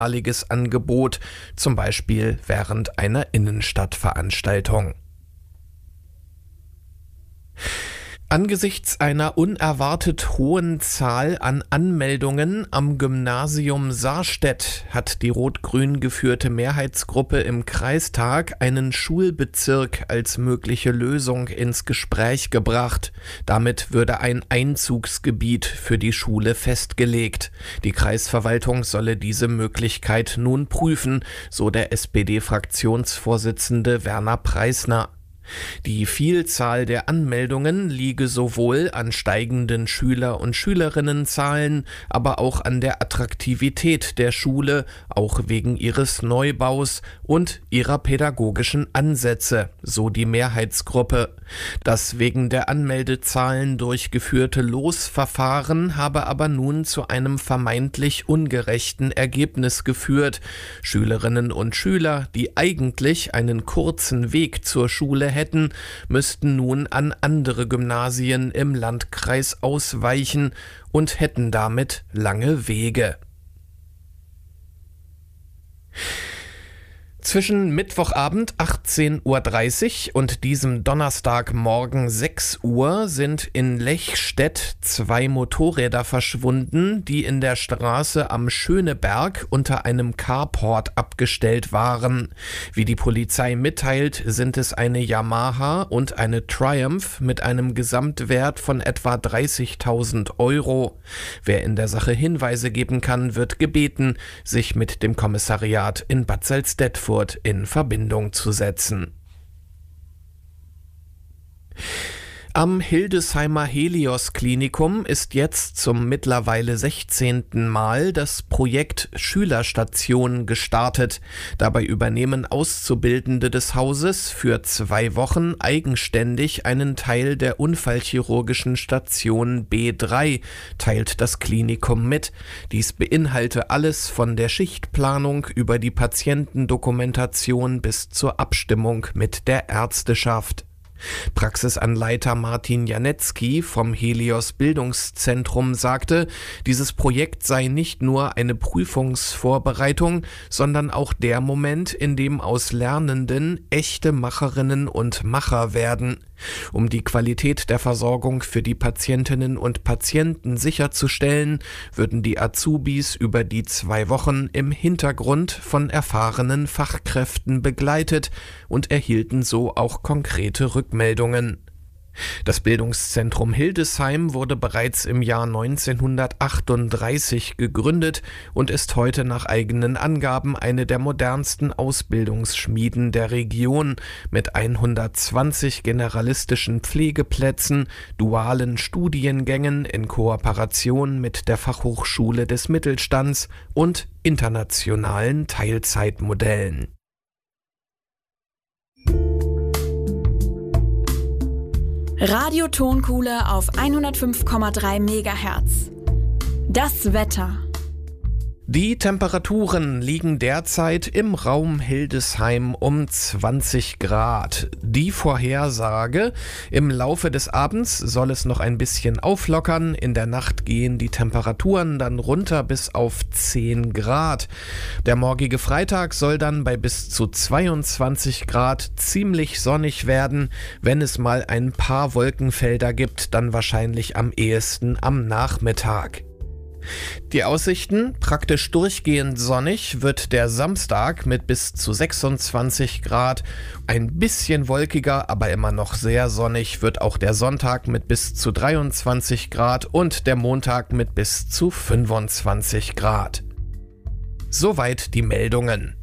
einmaliges Angebot, zum Beispiel während einer Innenstadtveranstaltung. Angesichts einer unerwartet hohen Zahl an Anmeldungen am Gymnasium Sarstedt hat die rot-grün geführte Mehrheitsgruppe im Kreistag einen Schulbezirk als mögliche Lösung ins Gespräch gebracht. Damit würde ein Einzugsgebiet für die Schule festgelegt. Die Kreisverwaltung solle diese Möglichkeit nun prüfen, so der SPD-Fraktionsvorsitzende Werner Preisner. Die Vielzahl der Anmeldungen liege sowohl an steigenden Schüler- und Schülerinnenzahlen, aber auch an der Attraktivität der Schule, auch wegen ihres Neubaus und ihrer pädagogischen Ansätze, so die Mehrheitsgruppe. Das wegen der Anmeldezahlen durchgeführte Losverfahren habe aber nun zu einem vermeintlich ungerechten Ergebnis geführt. Schülerinnen und Schüler, die eigentlich einen kurzen Weg zur Schule hätten, müssten nun an andere Gymnasien im Landkreis ausweichen und hätten damit lange Wege. Zwischen Mittwochabend 18:30 Uhr und diesem Donnerstagmorgen 6 Uhr sind in Lechstedt 2 Motorräder verschwunden, die in der Straße am Schöneberg unter einem Carport abgestellt waren. Wie die Polizei mitteilt, sind es eine Yamaha und eine Triumph mit einem Gesamtwert von etwa 30.000 Euro. Wer in der Sache Hinweise geben kann, wird gebeten, sich mit dem Kommissariat in Bad Salzdetfurt in Verbindung zu setzen. Am Hildesheimer Helios-Klinikum ist jetzt zum mittlerweile 16. Mal das Projekt Schülerstation gestartet. Dabei übernehmen Auszubildende des Hauses für 2 Wochen eigenständig einen Teil der unfallchirurgischen Station B3, teilt das Klinikum mit. Dies beinhalte alles von der Schichtplanung über die Patientendokumentation bis zur Abstimmung mit der Ärzteschaft. Praxisanleiter Martin Janetzky vom Helios Bildungszentrum sagte, dieses Projekt sei nicht nur eine Prüfungsvorbereitung, sondern auch der Moment, in dem aus Lernenden echte Macherinnen und Macher werden. Um die Qualität der Versorgung für die Patientinnen und Patienten sicherzustellen, würden die Azubis über die 2 Wochen im Hintergrund von erfahrenen Fachkräften begleitet und erhielten so auch konkrete Rückmeldungen. Das Bildungszentrum Hildesheim wurde bereits im Jahr 1938 gegründet und ist heute nach eigenen Angaben eine der modernsten Ausbildungsschmieden der Region mit 120 generalistischen Pflegeplätzen, dualen Studiengängen in Kooperation mit der Fachhochschule des Mittelstands und internationalen Teilzeitmodellen. Radio Tonkuhle auf 105,3 MHz. Das Wetter. Die Temperaturen liegen derzeit im Raum Hildesheim um 20 Grad. Die Vorhersage: Im Laufe des Abends soll es noch ein bisschen auflockern. In der Nacht gehen die Temperaturen dann runter bis auf 10 Grad. Der morgige Freitag soll dann bei bis zu 22 Grad ziemlich sonnig werden. Wenn es mal ein paar Wolkenfelder gibt, dann wahrscheinlich am ehesten am Nachmittag. Die Aussichten: praktisch durchgehend sonnig wird der Samstag mit bis zu 26 Grad. Ein bisschen wolkiger, aber immer noch sehr sonnig wird auch der Sonntag mit bis zu 23 Grad und der Montag mit bis zu 25 Grad. Soweit die Meldungen.